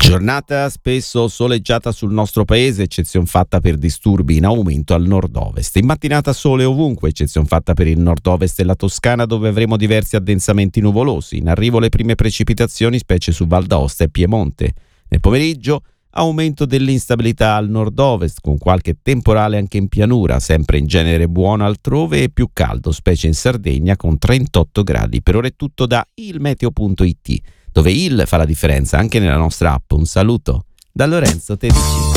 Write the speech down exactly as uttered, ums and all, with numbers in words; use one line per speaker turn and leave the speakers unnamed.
Giornata spesso soleggiata sul nostro paese, eccezion fatta per disturbi in aumento al nord-ovest. In mattinata sole ovunque, eccezion fatta per il nord-ovest e la Toscana, dove avremo diversi addensamenti nuvolosi. In arrivo le prime precipitazioni, specie su Val d'Aosta e Piemonte. Nel pomeriggio aumento dell'instabilità al nord-ovest, con qualche temporale anche in pianura, sempre in genere buono altrove e più caldo, specie in Sardegna con trentotto gradi. Per ora è tutto da ilmeteo punto it, dove il fa la differenza anche nella nostra app. Un saluto da Lorenzo Tedici.